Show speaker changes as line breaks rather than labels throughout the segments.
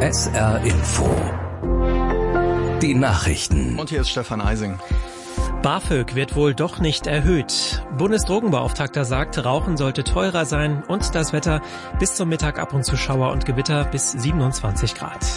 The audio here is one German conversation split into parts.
SR Info. Die Nachrichten.
Und hier ist Stefan Eising.
BAföG wird wohl doch nicht erhöht. Bundesdrogenbeauftragter sagt, Rauchen sollte teurer sein und das Wetter bis zum Mittag ab und zu Schauer und Gewitter bis 27 Grad.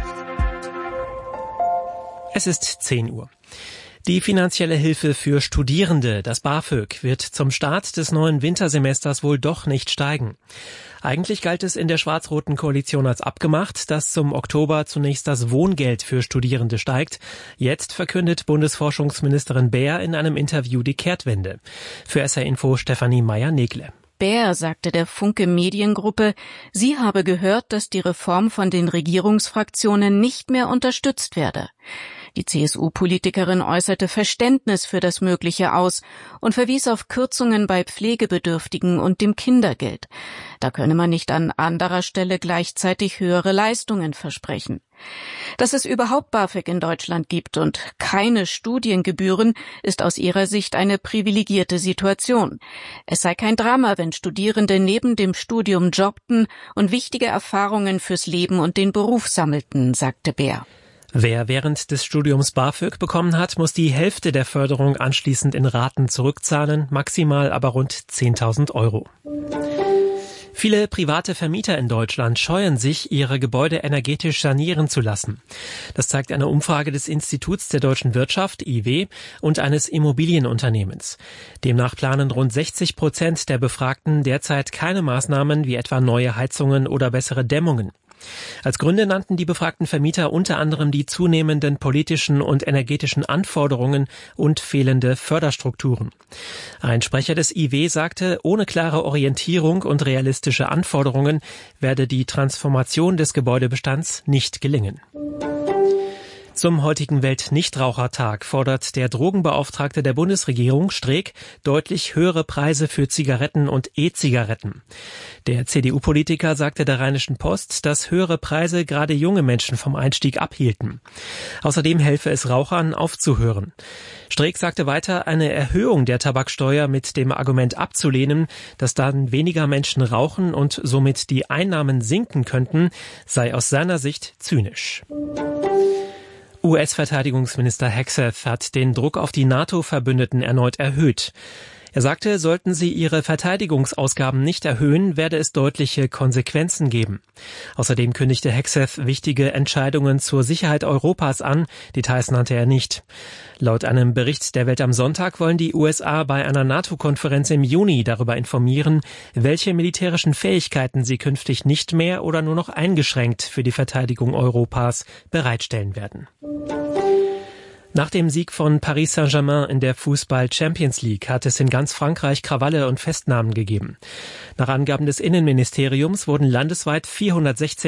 Es ist 10 Uhr. Die finanzielle Hilfe für Studierende, das BAföG, wird zum Start des neuen Wintersemesters wohl doch nicht steigen. Eigentlich galt es in der schwarz-roten Koalition als abgemacht, dass zum Oktober zunächst das Wohngeld für Studierende steigt. Jetzt verkündet Bundesforschungsministerin Baer in einem Interview die Kehrtwende. Für SR Info Stefanie Meyer-Negle.
Baer sagte der Funke Mediengruppe, sie habe gehört, dass die Reform von den Regierungsfraktionen nicht mehr unterstützt werde. Die CSU-Politikerin äußerte Verständnis für das Mögliche aus und verwies auf Kürzungen bei Pflegebedürftigen und dem Kindergeld. Da könne man nicht an anderer Stelle gleichzeitig höhere Leistungen versprechen. Dass es überhaupt BAföG in Deutschland gibt und keine Studiengebühren, ist aus ihrer Sicht eine privilegierte Situation. Es sei kein Drama, wenn Studierende neben dem Studium jobbten und wichtige Erfahrungen fürs Leben und den Beruf sammelten, sagte Baer.
Wer während des Studiums BAföG bekommen hat, muss die Hälfte der Förderung anschließend in Raten zurückzahlen, maximal aber rund 10.000 €. Viele private Vermieter in Deutschland scheuen sich, ihre Gebäude energetisch sanieren zu lassen. Das zeigt eine Umfrage des Instituts der deutschen Wirtschaft, IW, und eines Immobilienunternehmens. Demnach planen rund 60% der Befragten derzeit keine Maßnahmen wie etwa neue Heizungen oder bessere Dämmungen. Als Gründe nannten die befragten Vermieter unter anderem die zunehmenden politischen und energetischen Anforderungen und fehlende Förderstrukturen. Ein Sprecher des IW sagte, ohne klare Orientierung und realistische Anforderungen werde die Transformation des Gebäudebestands nicht gelingen. Zum heutigen Weltnichtrauchertag fordert der Drogenbeauftragte der Bundesregierung, Streeck, deutlich höhere Preise für Zigaretten und E-Zigaretten. Der CDU-Politiker sagte der Rheinischen Post, dass höhere Preise gerade junge Menschen vom Einstieg abhielten. Außerdem helfe es Rauchern aufzuhören. Streeck sagte weiter, eine Erhöhung der Tabaksteuer mit dem Argument abzulehnen, dass dann weniger Menschen rauchen und somit die Einnahmen sinken könnten, sei aus seiner Sicht zynisch. US-Verteidigungsminister Hegseth hat den Druck auf die NATO-Verbündeten erneut erhöht. Er sagte, sollten sie ihre Verteidigungsausgaben nicht erhöhen, werde es deutliche Konsequenzen geben. Außerdem kündigte Hegseth wichtige Entscheidungen zur Sicherheit Europas an. Details nannte er nicht. Laut einem Bericht der Welt am Sonntag wollen die USA bei einer NATO-Konferenz im Juni darüber informieren, welche militärischen Fähigkeiten sie künftig nicht mehr oder nur noch eingeschränkt für die Verteidigung Europas bereitstellen werden. Nach dem Sieg von Paris Saint-Germain in der Fußball-Champions League hat es in ganz Frankreich Krawalle und Festnahmen gegeben. Nach Angaben des Innenministeriums wurden landesweit 416